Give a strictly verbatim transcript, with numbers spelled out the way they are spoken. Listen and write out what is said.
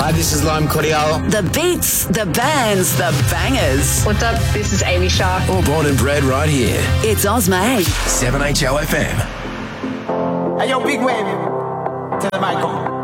Hi, this is Lime Cordial. The beats, the bands, the bangers. What's up? This is Amy Shark. All born and bred right here. It's Ozmay. seven H O F M. Hey, yo, big wave. Tell them I come.